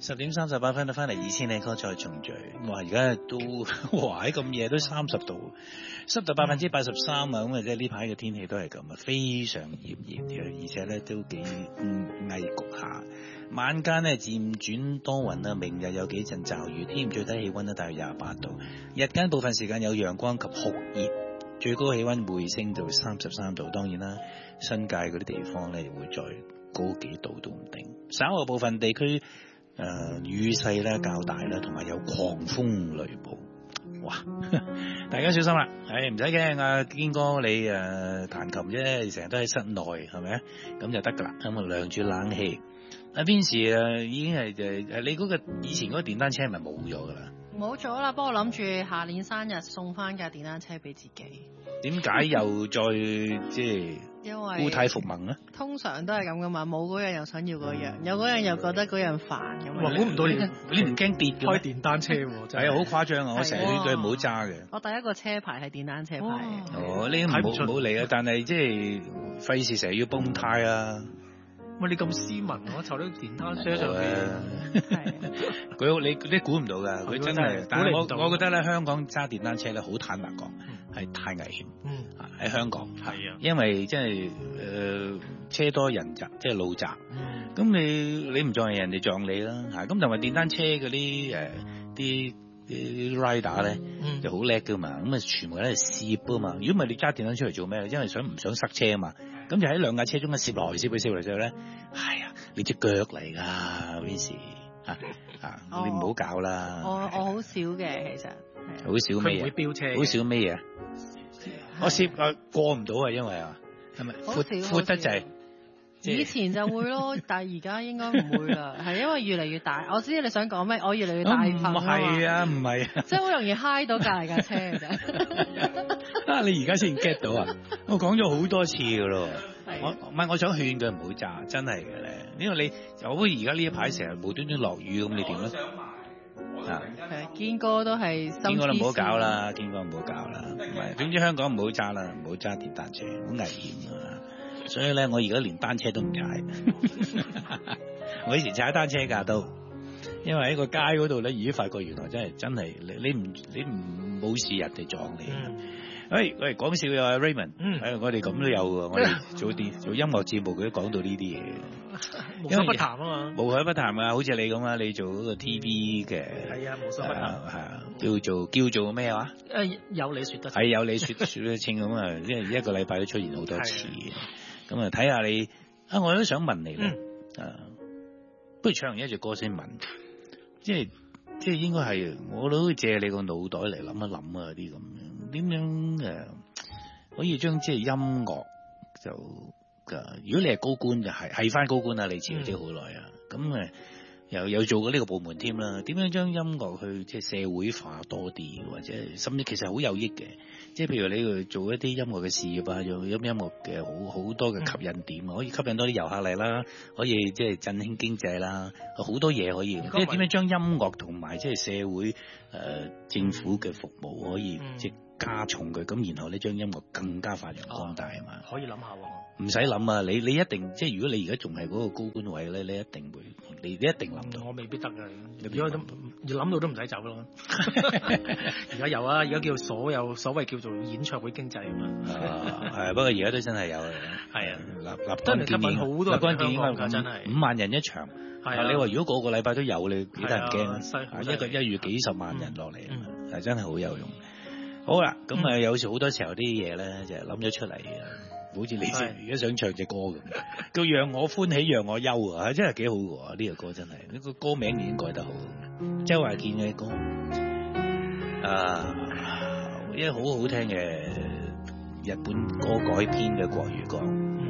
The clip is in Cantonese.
10:38翻嚟2000里歌再重聚。哇！而家都哇喺咁夜都30度，濕度83%啊！咁啊即係呢排嘅天氣都係咁啊，非常炎熱嘅，而且咧都幾翳焗下。晚間咧漸轉多雲啊，明日有幾陣驟雨，添最低氣溫咧大約28度，日間部分時間有陽光及酷熱，最高氣溫會升到33度。當然啦，新界嗰啲地方咧會再高幾度都唔定。稍後部分地區雨勢咧較大啦，同埋有狂風雷暴。哇！大家小心啦，唔使驚啊，堅哥你彈琴啫，成日都喺室內係咪？咁就得噶啦，咁啊亮住冷氣。阿邊時已經係你嗰個以前嗰個電單車係咪冇咗噶啦？ 冇咗啦，不過諗住下年生日送翻架電單車俾自己。 點解又再即係因為故態復萌咧？ 通常都係咁噶嘛，冇嗰樣又想要嗰樣，有嗰樣又覺得嗰樣煩咁樣。 哇！估唔到你唔驚跌嘅開電單車喎，真係好誇張啊！我成日勸佢唔好揸嘅。 我第一個車牌係電單車牌嘅。 哦，呢唔好理啊！但係即係費事成日要崩胎啊！ 喂，你咁斯文，我坐喺電單車上邊， 佢你都估唔到㗎，佢真係。但係我覺得咧，香港揸電單車咧，好坦白講，係太危險。喺香港係啊，因為即係車多人雜，即係路窄。咁你唔撞人哋撞你啦嚇。咁同埋電單車嗰啲啲 rider 咧就好叻㗎嘛。咁啊全部喺度攝啊嘛。如果唔係你揸電單車嚟做咩？因為唔想塞車啊嘛。咁就喺兩架車中間攝來攝去攝嚟之後咧，係啊，你隻腳嚟㗎邊時你唔好搞啦。 我好少嘅其實。 好少咩會飆車？ 好少咩嘢？我攝過唔到啊，因為係咪闊得滯？ 以前就會咯，但係而家應該唔會啦，係因為越嚟越大。我知你想講咩，我越嚟越大份啊嘛。唔係啊，即係好容易揩到隔離架車嘅啫。 你而家先 get 到啊！我講咗好多次噶咯。我想勸佢唔好揸，真係嘅咧。因為你好似而家呢一排成日無端端落雨咁，你點咧？ 堅哥都係， 堅哥都唔好搞啦，堅哥唔好搞啦。唔係，總之香港唔好揸啦，唔好揸電單車，好危險啊！所以咧，我而家連單車都唔踩。我以前踩單車㗎都，因為喺個街嗰度咧，已經發覺原來真係你唔冇事，人哋撞你。喂，講笑嘅 Raymond，我哋咁都有喎，我哋做音樂節目佢都講到呢啲嘢。 無所不談啊嘛， 無所不談啊，好似你咁啊，你做嗰個 TV 嘅， 係啊，無所不談， 係啊，叫做咩話？ 有你說得， 係有你說得清咁啊，因為一個禮拜都出現好多次，咁啊睇下你我都想問你咧，不如唱完一隻歌先問，即係應該係我都借你個腦袋嚟諗一諗啊啲咁樣，點樣可以將即係音樂就如果你係高官就係翻高官啊，你辭咗職好耐啊，咁又做過呢個部門添啦，點樣將音樂去即係社會化多啲，或者甚至其實好有益嘅，即係譬如你去做一啲音樂嘅事業啊，用音樂嘅好多嘅吸引點，可以吸引多啲遊客嚟啦，可以即係振興經濟啦，好多嘢可以，即係點樣將音樂同埋即係社會政府嘅服務可以即係加重佢，咁然後呢將音樂更加發揚光大啊嘛， 可以諗下喎。 唔使諗啊！你一定即係如果你而家仲係嗰個高官位咧，你一定會，你一定諗到。 我未必得㗎，如果諗到都唔使走咯。而家有啊，而家叫所謂叫做演唱會經濟啊嘛。 係，不過而家都真係有嘅。係啊，立竿見影， 好多人香港㗎真係 5萬人一場。係你話如果個禮拜都有，你幾得人驚啊？一個一月幾十萬人落嚟，係真係好有用。好啦，咁有時好多時候啲嘢咧就係諗咗出嚟啊。好似你而家想唱隻歌咁，叫讓我歡喜讓我憂啊，真係幾好嘅呢個歌真係，呢個歌名已經改得好。周華健嘅歌，一個好好聽嘅日本歌改編嘅國語歌。